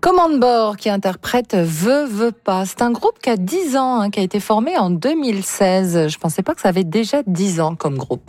Commande bord qui interprète Veux pas. C'est un groupe qui a 10 ans, qui a été formé en 2016. Je pensais pas que ça avait déjà 10 ans comme groupe.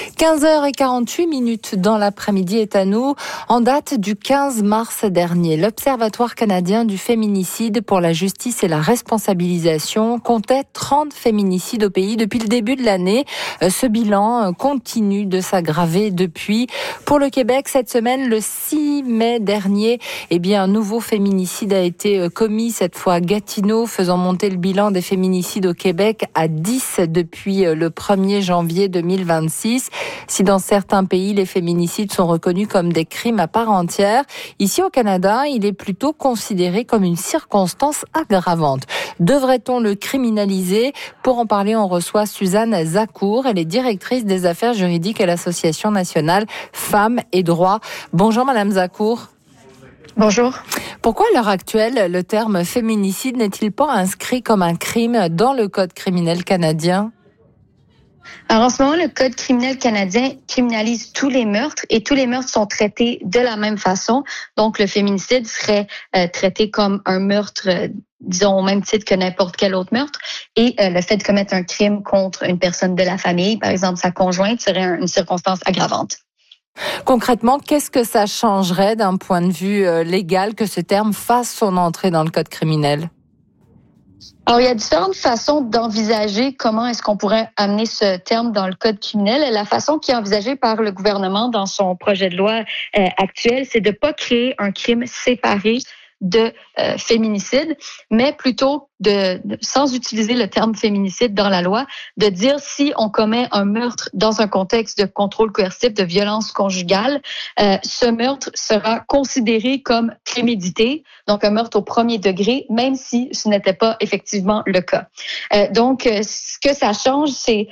15h48 dans l'après-midi est à nous. En date du 15 mars dernier, l'Observatoire canadien du féminicide pour la justice et la responsabilisation comptait 30 féminicides au pays depuis le début de l'année. Ce bilan continue de s'aggraver depuis. Pour le Québec, cette semaine, le 6 mai dernier, un nouveau féminicide a été commis, cette fois à Gatineau, faisant monter le bilan des féminicides au Québec à 10 depuis le 1er janvier 2026. Si dans certains pays, les féminicides sont reconnus comme des crimes à part entière, ici au Canada, il est plutôt considéré comme une circonstance aggravante. Devrait-on le criminaliser? Pour en parler, on reçoit Suzanne Zacour. Elle est directrice des affaires juridiques à l'Association nationale Femmes et Droits. Bonjour Madame Zacour. Bonjour. Pourquoi à l'heure actuelle, le terme féminicide n'est-il pas inscrit comme un crime dans le Code criminel canadien? Alors en ce moment, le Code criminel canadien criminalise tous les meurtres et tous les meurtres sont traités de la même façon. Donc le féminicide serait traité comme un meurtre, disons au même titre que n'importe quel autre meurtre. Et le fait de commettre un crime contre une personne de la famille, par exemple sa conjointe, serait une circonstance aggravante. Concrètement, qu'est-ce que ça changerait d'un point de vue légal que ce terme fasse son entrée dans le Code criminel? Alors, il y a différentes façons d'envisager comment est-ce qu'on pourrait amener ce terme dans le Code criminel. La façon qui est envisagée par le gouvernement dans son projet de loi actuel, c'est de ne pas créer un crime séparé de féminicide, mais plutôt sans utiliser le terme féminicide dans la loi, de dire si on commet un meurtre dans un contexte de contrôle coercitif, de violence conjugale, ce meurtre sera considéré comme prémédité, donc un meurtre au premier degré, même si ce n'était pas effectivement le cas. Donc, ce que ça change, c'est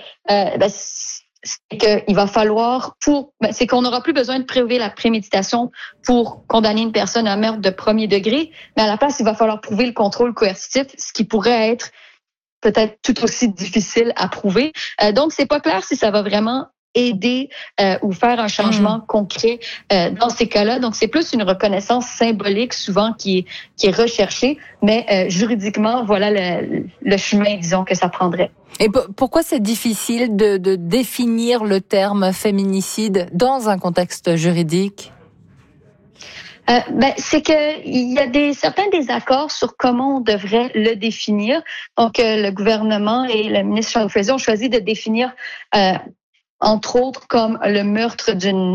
qu'il va falloir, c'est qu'on n'aura plus besoin de prouver la préméditation pour condamner une personne à un meurtre de premier degré, mais à la place, il va falloir prouver le contrôle coercitif, ce qui pourrait être peut-être tout aussi difficile à prouver. Donc, c'est pas clair si ça va vraiment aider ou faire un changement concret dans ces cas-là. Donc, c'est plus une reconnaissance symbolique souvent qui est recherchée, mais juridiquement, voilà le chemin, disons, que ça prendrait. Et pourquoi c'est difficile de définir le terme féminicide dans un contexte juridique? C'est que il y a certains désaccords sur comment on devrait le définir. Donc, le gouvernement et le ministre Charles Fraser ont choisi de définir entre autres comme le meurtre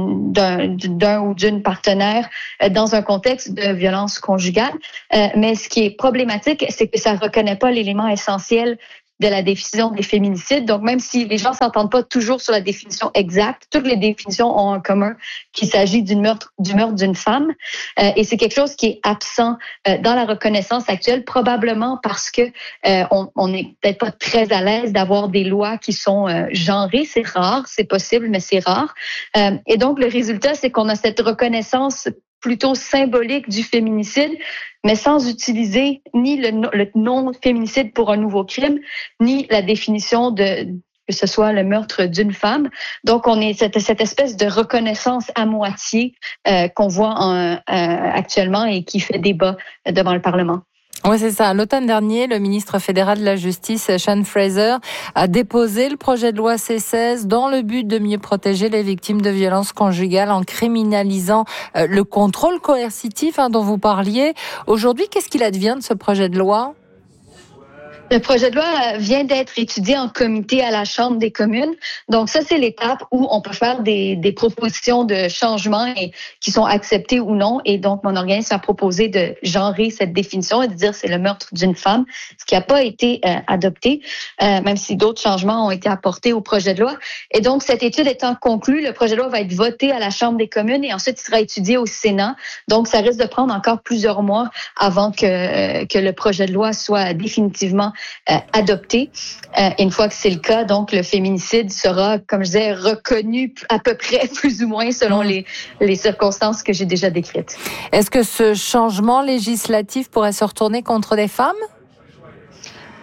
d'un ou d'une partenaire dans un contexte de violence conjugale. Mais ce qui est problématique, c'est que ça reconnaît pas l'élément essentiel de la définition des féminicides. Donc, même si les gens s'entendent pas toujours sur la définition exacte, toutes les définitions ont en commun qu'il s'agit du meurtre d'une femme. Et c'est quelque chose qui est absent dans la reconnaissance actuelle, probablement parce que on n'est peut-être pas très à l'aise d'avoir des lois qui sont genrées. C'est rare, c'est possible, mais c'est rare. Et donc, le résultat, c'est qu'on a cette reconnaissance plutôt symbolique du féminicide, mais sans utiliser ni le non-féminicide pour un nouveau crime, ni la définition que ce soit le meurtre d'une femme. Donc, on est cette espèce de reconnaissance à moitié qu'on voit actuellement et qui fait débat devant le Parlement. Oui, c'est ça. L'automne dernier, le ministre fédéral de la Justice, Sean Fraser, a déposé le projet de loi C-16 dans le but de mieux protéger les victimes de violences conjugales en criminalisant le contrôle coercitif dont vous parliez. Aujourd'hui, qu'est-ce qu'il advient de ce projet de loi? Le projet de loi vient d'être étudié en comité à la Chambre des communes. Donc ça, c'est l'étape où on peut faire des propositions de changement qui sont acceptées ou non. Et donc, mon organisme a proposé de genrer cette définition et de dire c'est le meurtre d'une femme, ce qui n'a pas été adopté, même si d'autres changements ont été apportés au projet de loi. Et donc, cette étude étant conclue, le projet de loi va être voté à la Chambre des communes et ensuite il sera étudié au Sénat. Donc, ça risque de prendre encore plusieurs mois avant que le projet de loi soit définitivement adopté. Une fois que c'est le cas, donc le féminicide sera, comme je disais, reconnu à peu près plus ou moins selon les circonstances que j'ai déjà décrites. Est-ce que ce changement législatif pourrait se retourner contre les femmes?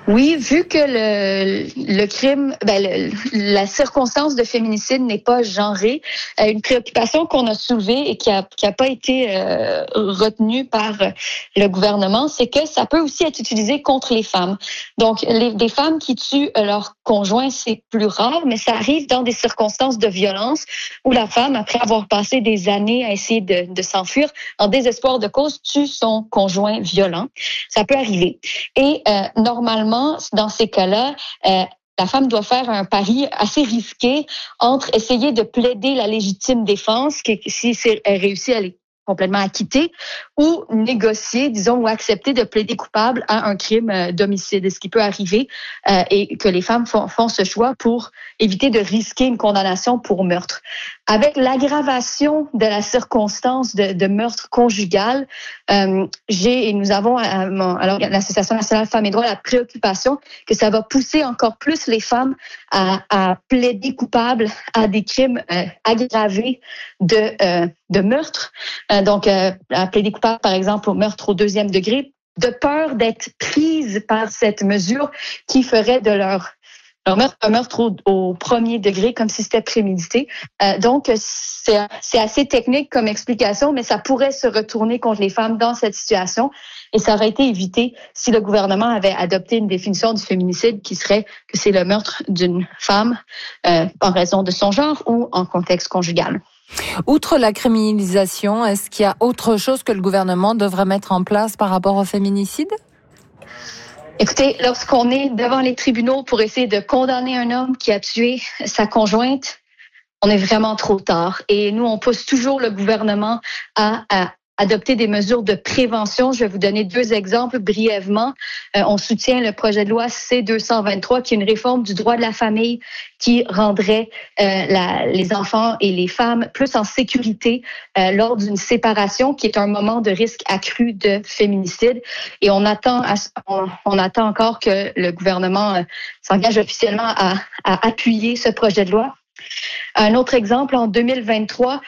Oui, vu que le crime, la circonstance de féminicide n'est pas genrée, une préoccupation qu'on a soulevée et qui a pas été retenue par le gouvernement, c'est que ça peut aussi être utilisé contre les femmes. Donc, des femmes qui tuent leur conjoint, c'est plus rare, mais ça arrive dans des circonstances de violence où la femme, après avoir passé des années à essayer de s'enfuir, en désespoir de cause, tue son conjoint violent. Ça peut arriver. Et normalement, dans ces cas-là, la femme doit faire un pari assez risqué entre essayer de plaider la légitime défense, si elle réussit à les complètement acquitter, ou négocier, disons, ou accepter de plaider coupable à un crime d'homicide. Ce qui peut arriver et que les femmes font ce choix pour éviter de risquer une condamnation pour meurtre. Avec l'aggravation de la circonstance de meurtre conjugal, nous avons alors l'Association nationale Femmes et Droits la préoccupation que ça va pousser encore plus les femmes à plaider coupable à des crimes aggravés de meurtre. Donc, à plaider coupable, par exemple, au meurtre au 2e degré, de peur d'être prises par cette mesure qui ferait de leur meurtre un meurtre au 1er degré, comme si c'était prémédité. Donc, c'est assez technique comme explication, mais ça pourrait se retourner contre les femmes dans cette situation. Et ça aurait été évité si le gouvernement avait adopté une définition du féminicide qui serait que c'est le meurtre d'une femme en raison de son genre ou en contexte conjugal. Outre la criminalisation, est-ce qu'il y a autre chose que le gouvernement devrait mettre en place par rapport au féminicide? Écoutez, lorsqu'on est devant les tribunaux pour essayer de condamner un homme qui a tué sa conjointe, on est vraiment trop tard. Et nous, on pousse toujours le gouvernement à adopter des mesures de prévention. Je vais vous donner 2 exemples brièvement. On soutient le projet de loi C-223, qui est une réforme du droit de la famille qui rendrait les enfants et les femmes plus en sécurité lors d'une séparation, qui est un moment de risque accru de féminicide. Et on attend encore que le gouvernement s'engage officiellement à appuyer ce projet de loi. Un autre exemple, en 2023,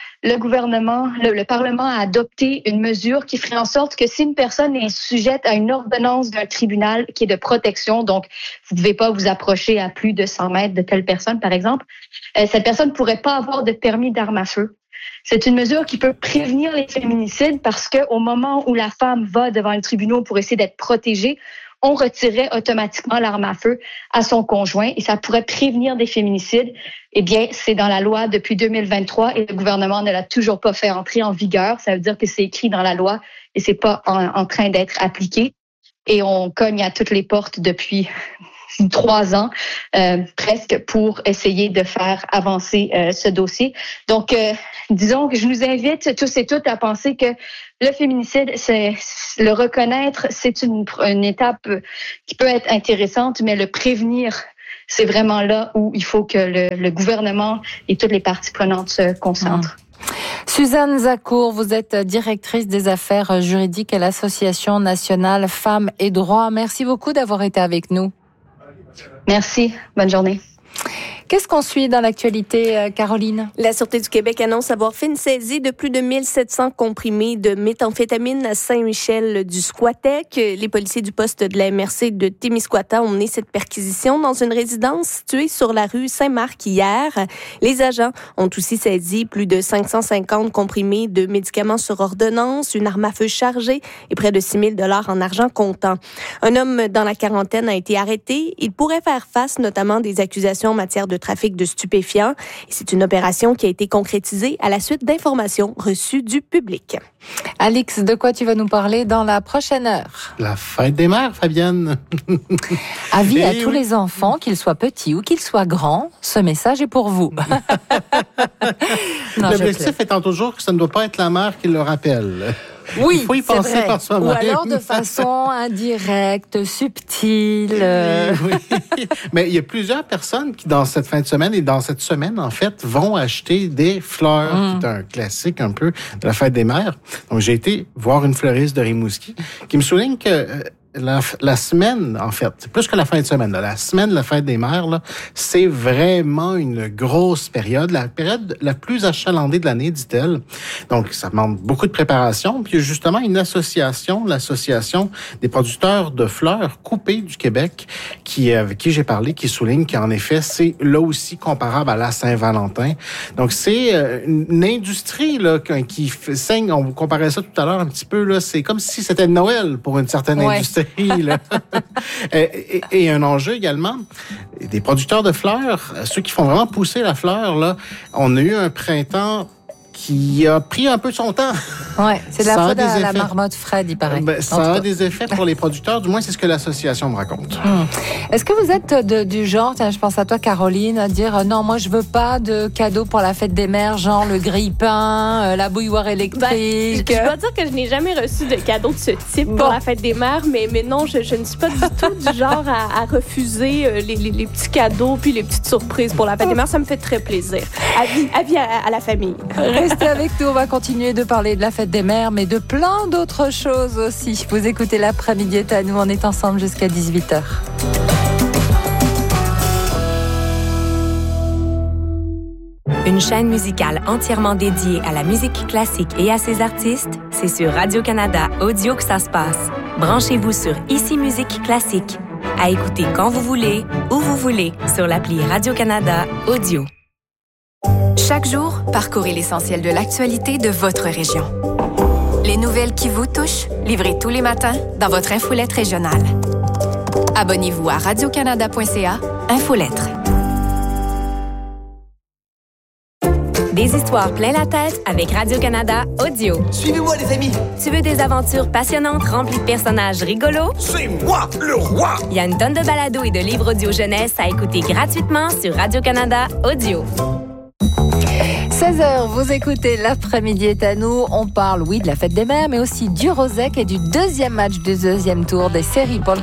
le Parlement a adopté une mesure qui ferait en sorte que si une personne est sujette à une ordonnance d'un tribunal qui est de protection, donc vous ne pouvez pas vous approcher à plus de 100 mètres de telle personne, par exemple, cette personne ne pourrait pas avoir de permis d'arme à feu. C'est une mesure qui peut prévenir les féminicides parce qu'au moment où la femme va devant le tribunal pour essayer d'être protégée, on retirait automatiquement l'arme à feu à son conjoint et ça pourrait prévenir des féminicides. Eh bien, c'est dans la loi depuis 2023 et le gouvernement ne l'a toujours pas fait entrer en vigueur. Ça veut dire que c'est écrit dans la loi et c'est pas en train d'être appliqué. Et on cogne à toutes les portes depuis 3 ans presque pour essayer de faire avancer ce dossier. Donc, disons que je nous invite tous et toutes à penser que le féminicide, c'est le reconnaître, c'est une étape qui peut être intéressante, mais le prévenir, c'est vraiment là où il faut que le gouvernement et toutes les parties prenantes se concentrent. Suzanne Zacour, vous êtes directrice des affaires juridiques à l'Association nationale Femmes et Droits. Merci beaucoup d'avoir été avec nous. Merci. Bonne journée. Qu'est-ce qu'on suit dans l'actualité, Caroline? La Sûreté du Québec annonce avoir fait une saisie de plus de 1700 comprimés de méthamphétamine à Saint-Michel du Squatec. Les policiers du poste de la MRC de Témiscouata ont mené cette perquisition dans une résidence située sur la rue Saint-Marc hier. Les agents ont aussi saisi plus de 550 comprimés de médicaments sur ordonnance, une arme à feu chargée et près de 6 000 $ en argent comptant. Un homme dans la quarantaine a été arrêté. Il pourrait faire face notamment des accusations en matière de trafic de stupéfiants. Et c'est une opération qui a été concrétisée à la suite d'informations reçues du public. Alix, de quoi tu vas nous parler dans la prochaine heure? La fête des mères, Fabienne. Avis à tous les enfants, qu'ils soient petits ou qu'ils soient grands, ce message est pour vous. L'objectif étant toujours que ça ne doit pas être la mère qui le rappelle. Oui, il faut y penser vrai. par soi-même. Ou alors de façon indirecte, subtile. Oui. Mais il y a plusieurs personnes qui, dans cette fin de semaine et dans cette semaine, en fait, vont acheter des fleurs, qui est un classique un peu de la fête des mères. Donc, j'ai été voir une fleuriste de Rimouski qui me souligne que la semaine, en fait, c'est plus que la fin de semaine, là, la semaine de la fête des mères, là, c'est vraiment une grosse période, la période la plus achalandée de l'année, dit-elle. Donc, ça demande beaucoup de préparation. Puis, justement, une association, l'Association des producteurs de fleurs coupées du Québec, avec qui j'ai parlé, qui souligne qu'en effet, c'est là aussi comparable à la Saint-Valentin. Donc, c'est une industrie là, qui saigne. On vous comparait ça tout à l'heure un petit peu. Là, c'est comme si c'était Noël pour une certaine industrie. Là. et un enjeu également, des producteurs de fleurs, ceux qui font vraiment pousser la fleur, là, on a eu un printemps qui a pris un peu son temps. Oui, c'est de la faute à la marmotte Fred, il paraît. Ça a des effets pour les producteurs, du moins c'est ce que l'association me raconte. Est-ce que vous êtes du genre, tiens, je pense à toi Caroline, à dire non, moi je veux pas de cadeaux pour la fête des mères, genre le grille-pain, la bouilloire électrique. Je dois dire que je n'ai jamais reçu de cadeaux de ce type pour la fête des mères, mais non, je ne suis pas du tout du genre à refuser les petits cadeaux puis les petites surprises pour la fête des mères. Ça me fait très plaisir. Avis à la famille. Restez avec nous, on va continuer de parler de la fête des mères, mais de plein d'autres choses aussi. Vous écoutez l'après-midi est à nous, on est ensemble jusqu'à 18h. Une chaîne musicale entièrement dédiée à la musique classique et à ses artistes, c'est sur Radio-Canada Audio que ça se passe. Branchez-vous sur Ici Musique Classique. À écouter quand vous voulez, où vous voulez, sur l'appli Radio-Canada Audio. Chaque jour, parcourez l'essentiel de l'actualité de votre région. Les nouvelles qui vous touchent, livrées tous les matins dans votre infolette régionale. Abonnez-vous à radiocanada.ca, Infolettre. Des histoires plein la tête avec Radio-Canada Audio. Suivez-moi, les amis! Tu veux des aventures passionnantes remplies de personnages rigolos? C'est moi, le roi! Il y a une tonne de balados et de livres audio jeunesse à écouter gratuitement sur Radio-Canada Audio. 16h, vous écoutez l'après-midi est à nous. On parle, oui, de la fête des mères, mais aussi du Rosec et du deuxième match du deuxième tour des séries pour le